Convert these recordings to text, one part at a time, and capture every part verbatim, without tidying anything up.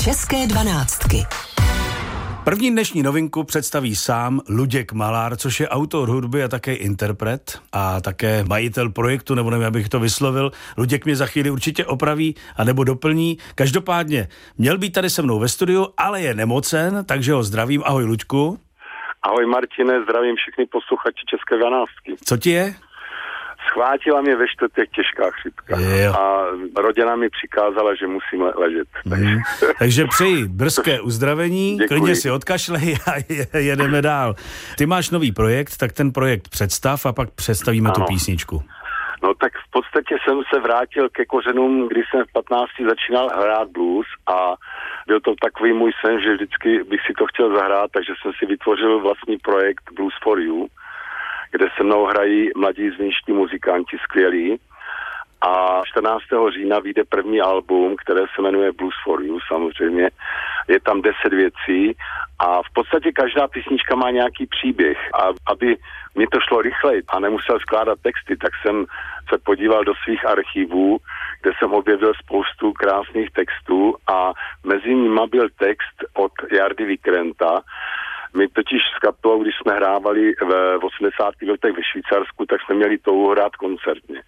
České dvanáctky. První dnešní novinku představí sám Luděk Malár, což je autor hudby a také interpret a také majitel projektu, nebo nevím, abych to vyslovil. Luděk mě za chvíli určitě opraví a nebo doplní. Každopádně měl být tady se mnou ve studiu, ale je nemocen, takže ho zdravím. Ahoj, Luďku. Ahoj, Martine, zdravím všechny posluchači České dvanáctky. Co ti je? Schvátila mě ve čtvrtek těžká chřipka Jo. a rodina mi přikázala, že musím ležet. Hmm. Takže přeji brzké uzdravení, Děkuji. klidně si odkašlej a jedeme dál. Ty máš nový projekt, tak ten projekt představ a pak představíme ano. tu písničku. No tak v podstatě jsem se vrátil ke kořenům, když jsem v patnácti začínal hrát blues a byl to takový můj sen, že vždycky bych si to chtěl zahrát, takže jsem si vytvořil vlastní projekt Blues for You, kde se mnou hrají mladí zvnějští muzikanti skvělí. A čtrnáctého října vyjde první album, které se jmenuje Blues for You, samozřejmě. Je tam deset věcí a v podstatě každá písnička má nějaký příběh. A aby mi to šlo rychleji a nemusel skládat texty, tak jsem se podíval do svých archivů, kde jsem objevil spoustu krásných textů a mezi nimi byl text od Jardy Vikrenta. My totiž s kapelou, když jsme hrávali v osmdesátých letech ve Švýcarsku, tak jsme měli touhu hrát koncertně.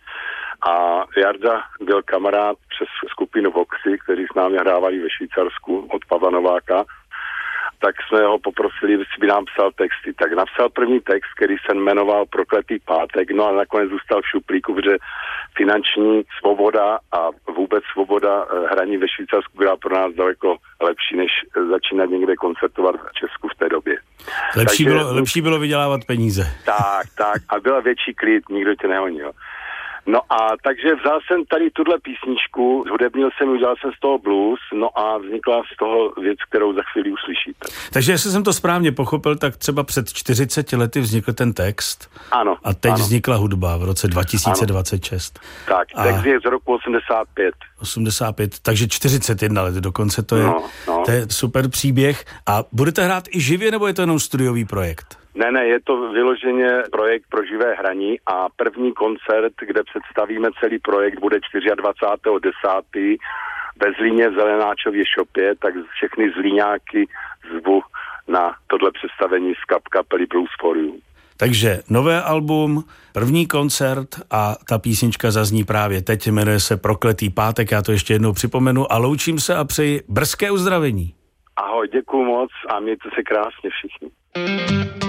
A Jarda byl kamarád přes skupinu Voxy, kteří s námi hrávali ve Švýcarsku od Pavla Nováka, tak jsme ho poprosili, jestli by nám psal texty. Tak napsal první text, který se jmenoval Prokletý pátek, no a nakonec zůstal v šuplíku, protože finanční svoboda a vůbec svoboda hraní ve Švýcarsku byla pro nás daleko lepší, než začínat někde koncertovat v Česku v té době. Lepší, Takže, bylo, lepší bylo vydělávat peníze. Tak, tak. A byl větší klid, nikdo tě nehonil. No a takže vzal jsem tady tuhle písničku, zhudebnil jsem, udělal jsem z toho blues, no a vznikla z toho věc, kterou za chvíli uslyšíte. Takže jestli jsem to správně pochopil, tak třeba před čtyřiceti lety vznikl ten text. Ano. A teď ano. vznikla hudba v roce dva tisíce dvacet šest. Ano. Tak, a text je z roku osmdesát pět. osmdesát pět, takže čtyřicet jedna let dokonce, to je, no, no. to je super příběh. A budete hrát i živě, nebo je to jenom studiový projekt? Ne, ne, je to vyloženě projekt pro živé hraní a první koncert, kde představíme celý projekt, bude dvacátého čtvrtého desátého ve Zlíně v Zelenáčově šopě, tak všechny zlíňáky zvu na tohle představení z kap kapely Blues for You. Takže nové album, první koncert a ta písnička zazní právě teď, jmenuje se Prokletý pátek, já to ještě jednou připomenu a loučím se a přeji brzké uzdravení. Ahoj, děkuju moc a mějte se krásně všichni.